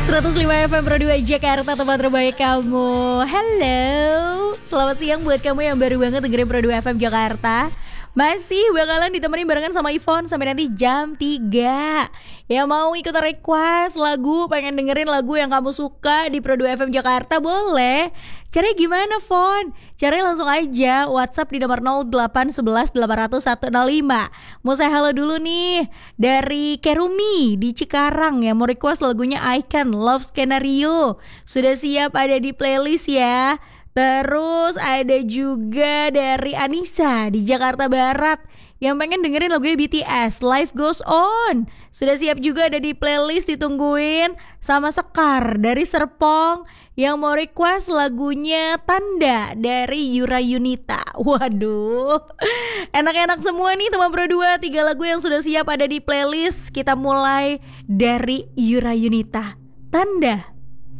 105 FM Pro 2 Jakarta, tempat terbaik kamu. Hello, selamat siang buat kamu yang baru banget dengerin Pro 2 FM Jakarta. Masih bakalan ditemenin barengan sama Ivon sampai nanti jam 3. Yang mau ikut request lagu, pengen dengerin lagu yang kamu suka di Pro 2 FM Jakarta, boleh. Caranya gimana, Fon? Caranya langsung aja WhatsApp di nomor 0811 800 105. Mau saya halo dulu nih dari Kerumi di Cikarang yang mau request lagunya Icon Love Scenario. Sudah siap ada di playlist ya. Terus ada juga dari Anissa di Jakarta Barat yang pengen dengerin lagunya BTS, Life Goes On. Sudah siap juga ada di playlist, ditungguin. Sama Sekar dari Serpong yang mau request lagunya Tanda dari Yura Yunita. Waduh, enak-enak semua nih teman Pro 2. 3 lagu yang sudah siap ada di playlist. Kita mulai dari Yura Yunita, Tanda.